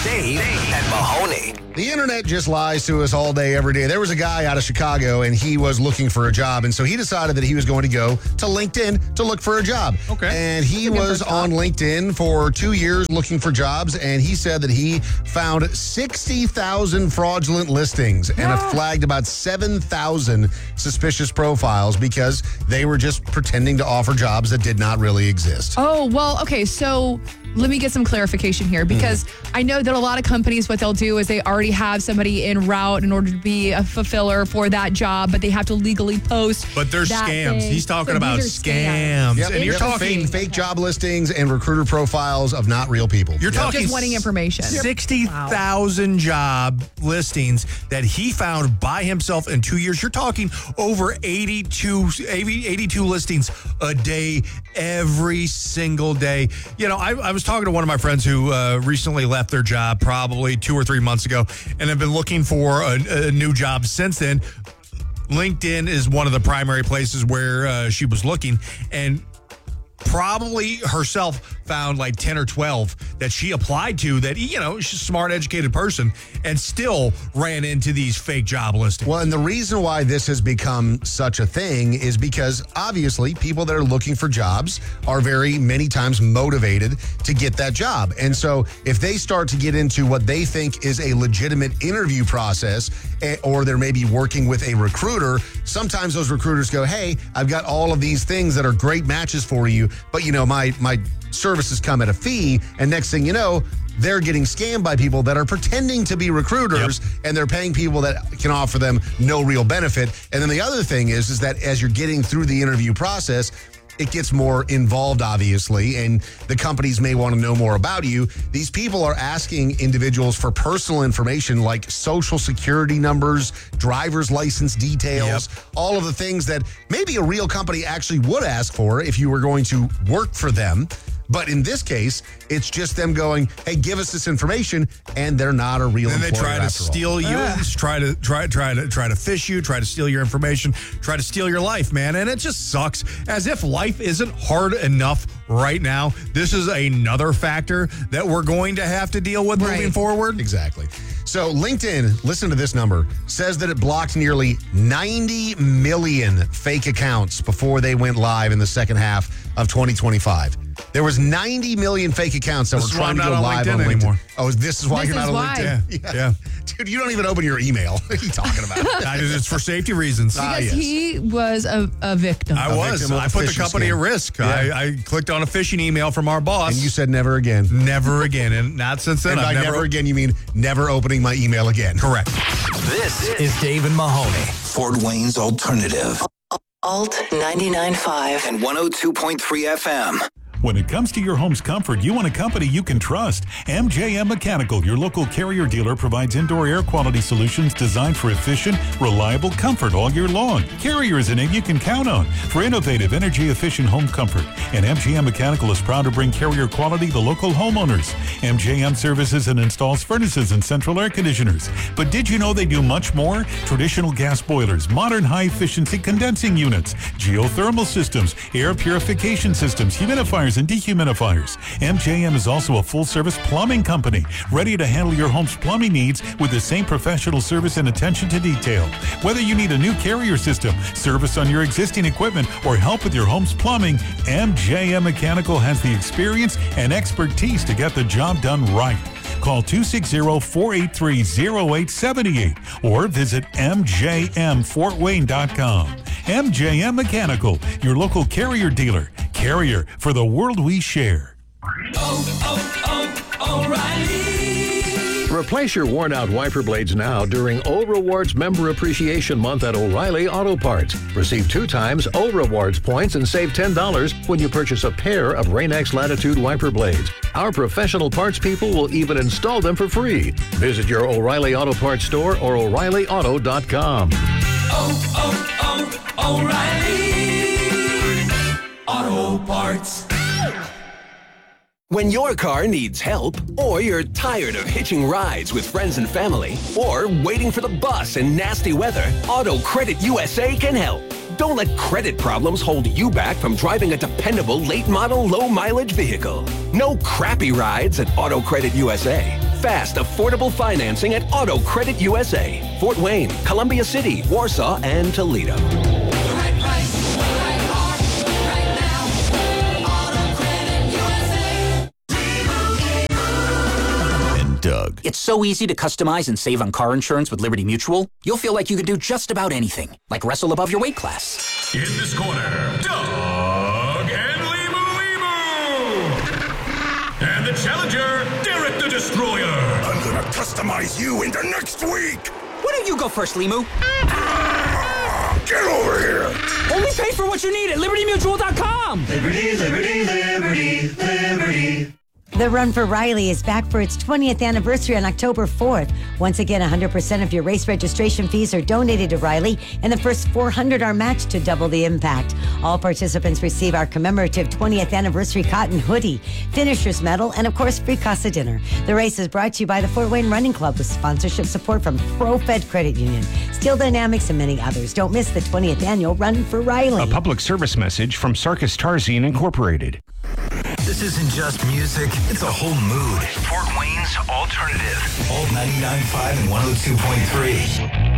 Dave and Mahoney. The internet just lies to us all day, every day. There was a guy out of Chicago, and he was looking for a job, and so he decided that he was going to go to LinkedIn to look for a job. Okay. And he was on LinkedIn for 2 years looking for jobs, and he said that he found 60,000 fraudulent listings and flagged about 7,000 suspicious profiles because they were just pretending to offer jobs that did not really exist. Oh, well, okay, so let me get some clarification here because I know that a lot of companies, what they'll do is they already have somebody en route in order to be a fulfiller for that job, but they have to legally post. But they're that scams. thing. He's talking So about these are scams. Yep. And you're talking fake job listings and recruiter profiles of not real people. You're talking Just wanting information. 60,000 job listings that he found by himself in 2 years. You're talking over 82 listings a day, every single day. You know, I was talking to one of my friends who recently left their job probably 2 or 3 months ago and have been looking for a new job since then. LinkedIn is one of the primary places where she was looking, and probably herself found like 10 or 12 that she applied to that, you know, she's a smart, educated person and still ran into these fake job listings. Well, and the reason why this has become such a thing is because obviously people that are looking for jobs are very many times motivated to get that job. And so if they start to get into what they think is a legitimate interview process, or they're maybe working with a recruiter, sometimes those recruiters go, hey, I've got all of these things that are great matches for you, but you know, my services come at a fee, and next thing you know, they're getting scammed by people that are pretending to be recruiters, and they're paying people that can offer them no real benefit. And then the other thing is that as you're getting through the interview process, it gets more involved, obviously, and the companies may want to know more about you. These people are asking individuals for personal information like social security numbers, driver's license details, all of the things that maybe a real company actually would ask for if you were going to work for them. But in this case, it's just them going, hey, give us this information, and they're not a real employer. And they try to steal you, try to fish you, try to steal your information, try to steal your life, man. And it just sucks. As if life isn't hard enough right now. This is another factor that we're going to have to deal with moving forward. Exactly. So LinkedIn, listen to this number, says that it blocked nearly 90 million fake accounts before they went live in the second half of 2025. There was 90 million fake accounts that were trying to go live on LinkedIn anymore. Oh, this is why you're not on LinkedIn? Yeah. Dude, you don't even open your email. What are you talking about? It's for safety reasons. Because he was a victim. I was. I put the company at risk. Yeah. I clicked on a phishing email from our boss. And you said never again. Never again. And not since then. And by never again, you mean never opening my email again. Correct. This is Dave and Mahoney. Fort Wayne's Alternative. Alt 99.5 And 102.3 FM. When it comes to your home's comfort, you want a company you can trust. MJM Mechanical, your local Carrier dealer, provides indoor air quality solutions designed for efficient, reliable comfort all year long. Carrier is a name you can count on for innovative, energy-efficient home comfort. And MJM Mechanical is proud to bring Carrier quality to local homeowners. MJM services and installs furnaces and central air conditioners. But did you know they do much more? Traditional gas boilers, modern high-efficiency condensing units, geothermal systems, air purification systems, humidifiers, and dehumidifiers. MJM is also a full-service plumbing company, ready to handle your home's plumbing needs with the same professional service and attention to detail. Whether you need a new Carrier system, service on your existing equipment, or help with your home's plumbing, MJM Mechanical has the experience and expertise to get the job done right. Call 260-483-0878 or visit mjmfortwayne.com. MJM Mechanical, your local Carrier dealer. Carrier, for the world we share. O'Reilly. Replace your worn-out wiper blades now during O Rewards Member Appreciation Month at O'Reilly Auto Parts. Receive 2 times O Rewards points and save $10 when you purchase a pair of Rain-X Latitude wiper blades. Our professional parts people will even install them for free. Visit your O'Reilly Auto Parts store or O'ReillyAuto.com. O'Reilly Auto Parts. When your car needs help, or you're tired of hitching rides with friends and family, or waiting for the bus in nasty weather, Auto Credit USA can help. Don't let credit problems hold you back from driving a dependable late-model, low-mileage vehicle. No crappy rides at Auto Credit USA. fast, affordable financing at Auto Credit USA. Fort Wayne, Columbia City, Warsaw, and Toledo. Doug. It's so easy to customize and save on car insurance with Liberty Mutual. You'll feel like you can do just about anything, like wrestle above your weight class. In this corner, Doug and Limu. And the challenger, Derek the Destroyer. I'm gonna customize you into next week. Why don't you go first, Limu? Get over here. Only pay for what you need at LibertyMutual.com. Liberty, liberty, liberty, liberty. The Run for Riley is back for its 20th anniversary on October 4th. Once again, 100% of your race registration fees are donated to Riley, and the first 400 are matched to double the impact. All participants receive our commemorative 20th anniversary cotton hoodie, finisher's medal, and of course, free Casa dinner. The race is brought to you by the Fort Wayne Running Club with sponsorship support from ProFed Credit Union, Steel Dynamics, and many others. Don't miss the 20th annual Run for Riley. A public service message from Sarkis Tarzine Incorporated. This isn't just music, it's a whole mood. Fort Wayne's alternative. Alt 99.5 and 102.3.